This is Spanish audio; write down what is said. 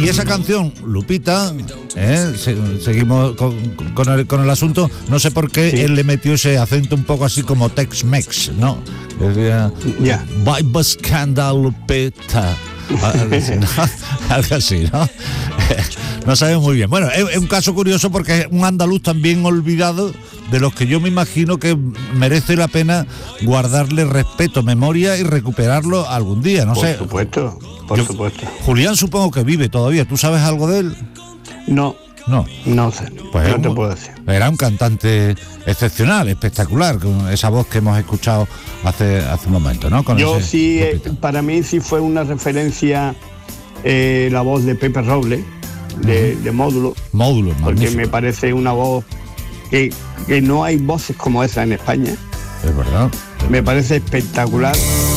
esa canción, Lupita, seguimos con el asunto, no sé por qué él le metió ese acento un poco así como Tex-Mex, ¿no? Decía, Vibe Scandal Lupita. Algo así, ¿no? No sabemos muy bien. Bueno, es un caso curioso porque es un andaluz también olvidado, de los que yo me imagino que merece la pena guardarle respeto, memoria y recuperarlo algún día, no sé. Por supuesto. Julián supongo que vive todavía, ¿tú sabes algo de él? No sé, pues no te puedo decir. Era un cantante excepcional, espectacular, con esa voz que hemos escuchado hace un momento, ¿no? Para mí sí fue una referencia la voz de Pepe Robles, de Módulo, porque magnífico. me parece una voz que no hay voces como esa en España. Es verdad. Me parece espectacular.